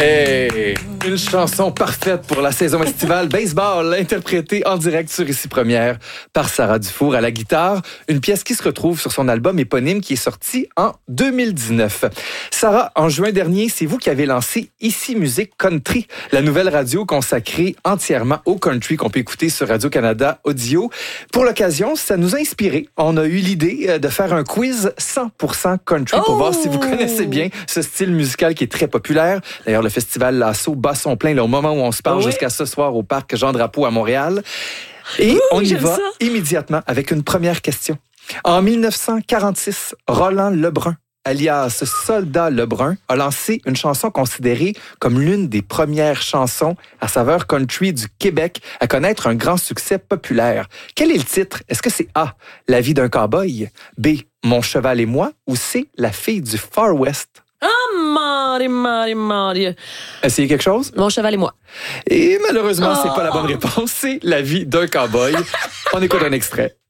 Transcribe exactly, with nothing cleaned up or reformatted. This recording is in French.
Hey, une chanson parfaite pour la saison estivale baseball, interprétée en direct sur Ici Première par Sarah Dufour à la guitare, une pièce qui se retrouve sur son album éponyme qui est sorti en deux mille dix-neuf. Sarah, en juin dernier, c'est vous qui avez lancé Ici Musique Country, la nouvelle radio consacrée entièrement au country qu'on peut écouter sur Radio-Canada Audio. Pour l'occasion, ça nous a inspiré. On a eu l'idée de faire un quiz cent pour cent country pour oh! voir si vous connaissez bien ce style musical qui est très populaire. D'ailleurs, le festival Lasso bat son plein là, au moment où on se parle oui. jusqu'à ce soir au parc Jean-Drapeau à Montréal. Et Ouh, on y va ça. immédiatement avec une première question. En dix-neuf cent quarante-six, Roland Lebrun, alias Soldat Lebrun, a lancé une chanson considérée comme l'une des premières chansons à saveur country du Québec à connaître un grand succès populaire. Quel est le titre? Est-ce que c'est A, La vie d'un cow-boy, B, Mon cheval et moi, ou C, La fille du Far West? Ah, Marie, Marie, Marie. Essayez quelque chose? Mon cheval et moi. Et malheureusement, oh. c'est pas la bonne réponse. C'est La vie d'un cow-boy. On écoute un extrait.